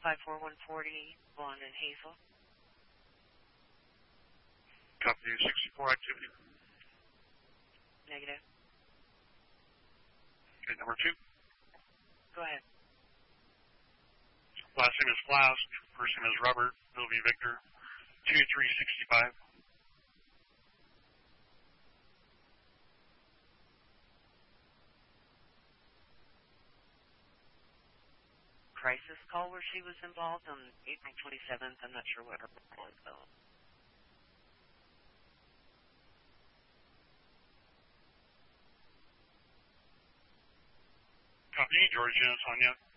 54140, Blonde and Hazel. Copy 64 activity. Negative. Okay, number 2. Go ahead. Last name is Flask. First name is Robert. Will be Victor. 2365. Crisis call where she was involved on April 27th. I'm not sure what her role is, though. Copy, Georgia, Sonia.